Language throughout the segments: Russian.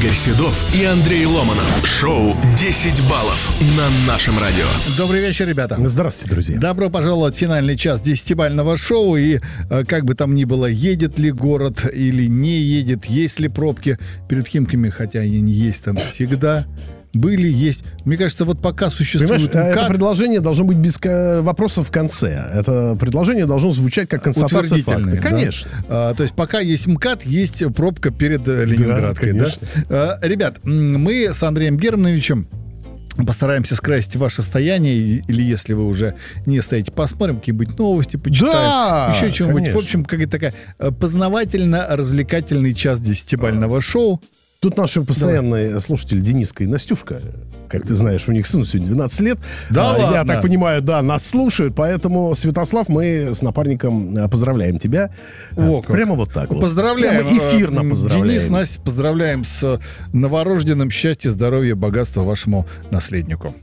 Игорь Седов и Андрей Ломанов. Шоу «10 баллов» на нашем радио. Добрый вечер, ребята. Здравствуйте, друзья. Добро пожаловать в финальный час 10-бального шоу. И как бы там ни было, едет ли город или не едет, есть ли пробки перед Химками, хотя они есть там всегда. Были, есть. Мне кажется, вот пока существует МКАД... Это предложение должно быть без вопросов в конце. Это предложение должно звучать как констатация факта. Конечно. То есть пока есть МКАД, есть пробка перед Ленинградкой. Да? Ребят, мы с Андреем Германовичем постараемся скрасить ваше состояние, или если вы уже не стоите, посмотрим какие-нибудь новости, почитаем, да, еще чего-нибудь. конечно. В общем, какая-то такая познавательно-развлекательный час 10-бального шоу. Тут наши постоянные слушатели Дениска и Настюшка, как ты знаешь, у них сыну сегодня 12 лет. Да, ладно? Я так понимаю, да, нас слушают, поэтому, Святослав, мы с напарником поздравляем тебя. Прямо вот так вот. Поздравляем. Прямо эфирно поздравляем. Денис, Настя, поздравляем с новорожденным. Счастья, здоровья, богатства вашему наследнику.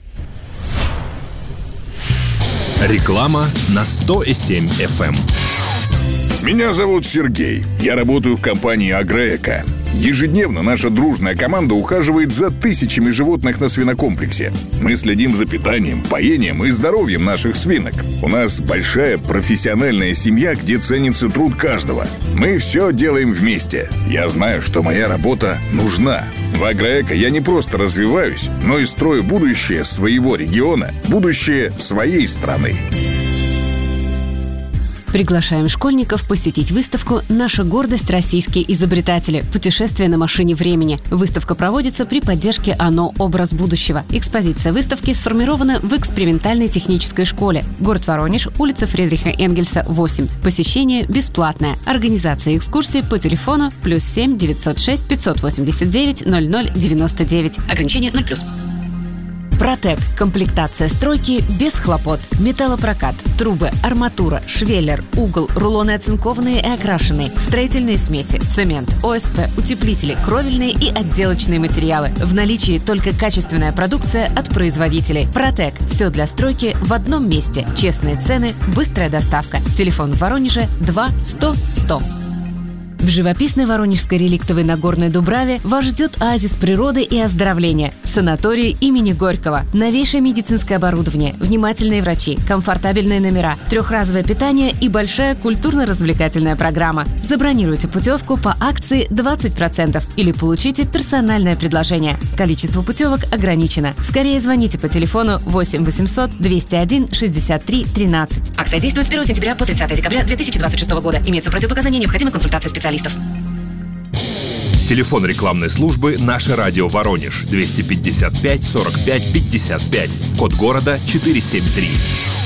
Реклама на 100,7 FM. Меня зовут Сергей. Я работаю в компании «Агроэко». Ежедневно наша дружная команда ухаживает за тысячами животных на свинокомплексе. Мы следим за питанием, поением и здоровьем наших свинок. У нас большая профессиональная семья, где ценится труд каждого. Мы все делаем вместе. Я знаю, что моя работа нужна. В «Агроэко» я не просто развиваюсь, но и строю будущее своего региона, будущее своей страны. Приглашаем школьников посетить выставку «Наша гордость. Российские изобретатели. Путешествие на машине времени». Выставка проводится при поддержке ОНО «Образ будущего». Экспозиция выставки сформирована в экспериментальной технической школе. Город Воронеж, улица Фридриха Энгельса, 8. Посещение бесплатное. Организация экскурсии по телефону +7 906 589 0099. Ограничение 0+. Протек. Комплектация стройки без хлопот. Металлопрокат, трубы, арматура, швеллер, угол, рулоны оцинкованные и окрашенные, строительные смеси, цемент, ОСП, утеплители, кровельные и отделочные материалы. В наличии только качественная продукция от производителей. Протек. Все для стройки в одном месте. Честные цены, быстрая доставка. Телефон в Воронеже 2 100 100. В живописной Воронежской реликтовой Нагорной Дубраве вас ждет оазис природы и оздоровления. Санаторий имени Горького. Новейшее медицинское оборудование, внимательные врачи, комфортабельные номера, трехразовое питание и большая культурно-развлекательная программа. Забронируйте путевку по акции 20% или получите персональное предложение. Количество путевок ограничено. Скорее звоните по телефону 8 800 201 63 13. Акция действует с 1 сентября по 30 декабря 2026 года. Имеются противопоказания, необходимы консультации специалистов. Телефон рекламной службы «Наше радио Воронеж» 255 45 55. Код города 473.